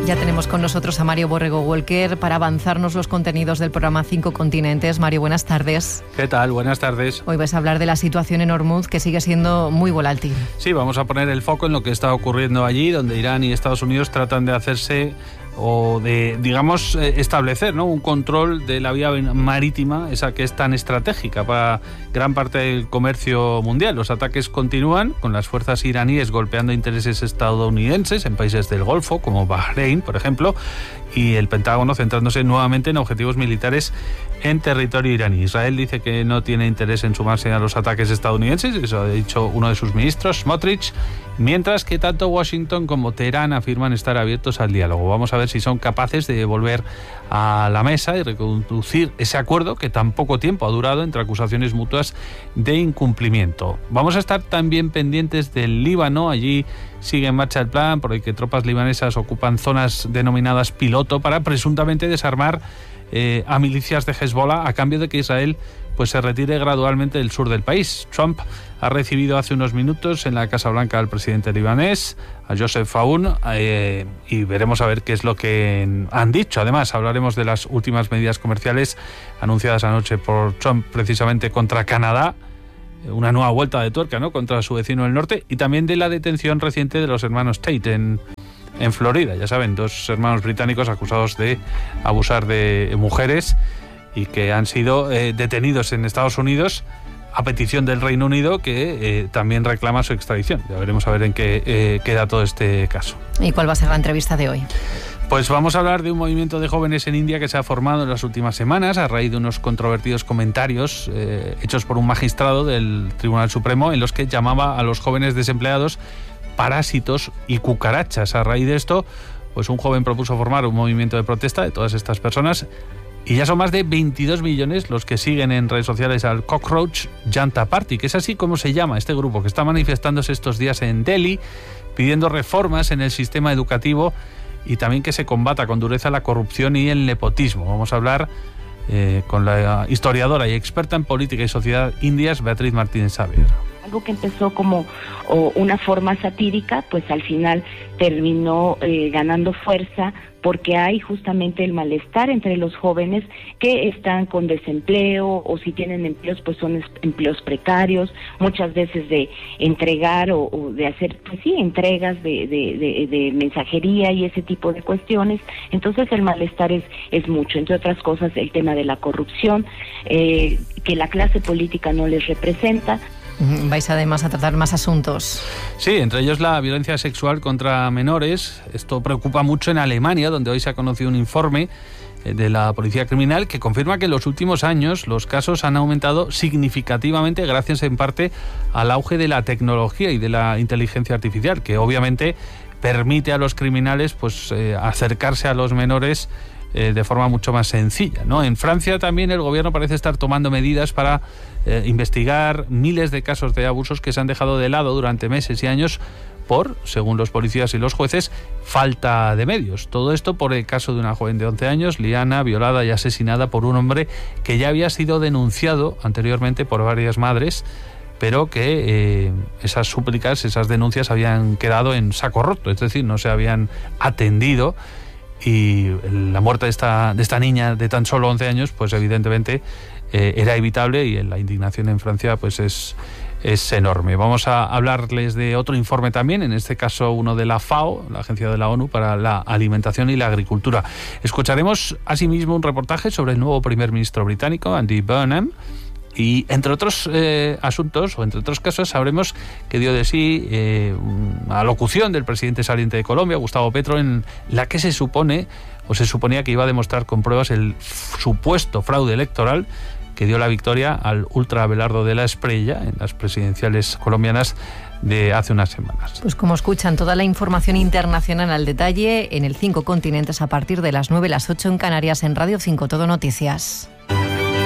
Ya tenemos con nosotros a Mario Borrego Walker para avanzarnos los contenidos del programa 5 Continentes. Mario, buenas tardes. ¿Qué tal? Buenas tardes. Hoy vas a hablar de la situación en Hormuz, que sigue siendo muy volátil. Sí, vamos a poner el foco en lo que está ocurriendo allí, donde Irán y Estados Unidos tratan de hacerse o de, digamos, establecer, ¿no?, un control de la vía marítima, esa que es tan estratégica para gran parte del comercio mundial. Los ataques continúan, con las fuerzas iraníes golpeando intereses estadounidenses en países del Golfo, como Bahrein, por ejemplo, y el Pentágono centrándose nuevamente en objetivos militares en territorio iraní. Israel dice que no tiene interés en sumarse a los ataques estadounidenses, eso ha dicho uno de sus ministros, Smotrich, mientras que tanto Washington como Teherán afirman estar abiertos al diálogo. Vamos a ver si son capaces de volver a la mesa y reconducir ese acuerdo que tan poco tiempo ha durado entre acusaciones mutuas de incumplimiento. Vamos a estar también pendientes del Líbano. Allí sigue en marcha el plan por el que tropas libanesas ocupan zonas denominadas piloto para presuntamente desarmar a milicias de Hezbollah a cambio de que Israel pues se retire gradualmente del sur del país. Trump ha recibido hace unos minutos en la Casa Blanca al presidente libanés, a Joseph Aoun, y veremos a ver qué es lo que han dicho. Además, hablaremos de las últimas medidas comerciales anunciadas anoche por Trump precisamente contra Canadá, una nueva vuelta de tuerca, ¿no?, contra su vecino del norte, y también de la detención reciente de los hermanos Tate en Florida. Ya saben, dos hermanos británicos acusados de abusar de mujeres y que han sido detenidos en Estados Unidos a petición del Reino Unido, que también reclama su extradición. Ya veremos a ver en qué queda todo este caso. ¿Y cuál va a ser la entrevista de hoy? Pues vamos a hablar de un movimiento de jóvenes en India que se ha formado en las últimas semanas a raíz de unos controvertidos comentarios hechos por un magistrado del Tribunal Supremo en los que llamaba a los jóvenes desempleados parásitos y cucarachas. A raíz de esto, pues un joven propuso formar un movimiento de protesta de todas estas personas y ya son más de 22 millones los que siguen en redes sociales al Cockroach Janta Party, que es así como se llama este grupo, que está manifestándose estos días en Delhi pidiendo reformas en el sistema educativo y también que se combata con dureza la corrupción y el nepotismo. Vamos a hablar con la historiadora y experta en política y sociedad indias, Beatriz Martínez Saavedra. Algo que empezó como una forma satírica, pues al final terminó ganando fuerza porque hay justamente el malestar entre los jóvenes que están con desempleo o si tienen empleos, pues son empleos precarios, muchas veces de entregar o de hacer, pues sí, entregas de mensajería y ese tipo de cuestiones. Entonces el malestar es mucho, entre otras cosas el tema de la corrupción, que la clase política no les representa. Vais además a tratar más asuntos. Sí, entre ellos la violencia sexual contra menores. Esto preocupa mucho en Alemania, donde hoy se ha conocido un informe de la Policía Criminal que confirma que en los últimos años los casos han aumentado significativamente gracias en parte al auge de la tecnología y de la inteligencia artificial, que obviamente permite a los criminales pues acercarse a los menores de forma mucho más sencilla, ¿no? En Francia también el gobierno parece estar tomando medidas para investigar miles de casos de abusos que se han dejado de lado durante meses y años por, según los policías y los jueces, falta de medios. Todo esto por el caso de una joven de 11 años, Liana, violada y asesinada por un hombre que ya había sido denunciado anteriormente por varias madres, pero que esas súplicas, esas denuncias habían quedado en saco roto, es decir, no se habían atendido. Y la muerte de esta niña de tan solo 11 años, pues evidentemente era evitable, y la indignación en Francia pues es enorme. Vamos a hablarles de otro informe también, en este caso uno de la FAO, la Agencia de la ONU para la Alimentación y la Agricultura. Escucharemos asimismo un reportaje sobre el nuevo primer ministro británico, Andy Burnham, y entre otros asuntos, o entre otros casos, sabremos que dio de sí una locución del presidente saliente de Colombia, Gustavo Petro, en la que se suponía que iba a demostrar con pruebas el supuesto fraude electoral que dio la victoria al ultra Abelardo de la Espriella en las presidenciales colombianas de hace unas semanas. Pues como escuchan, toda la información internacional al detalle en el 5 Continentes a partir de las 9, las 8 en Canarias, en Radio 5 Todo Noticias.